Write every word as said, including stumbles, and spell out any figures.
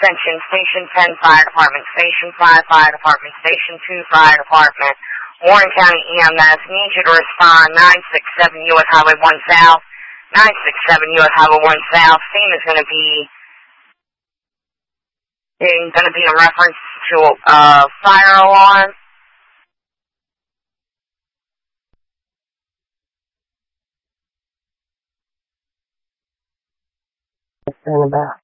extension, Station ten, Fire Department, Station five, Fire Department, Station two, Fire Department, Warren County E M S, need you to respond, nine six seven U S Highway one South, nine six seven U S Highway one South. Scene is going to be, going to be in reference to a uh, fire alarm. What's that about?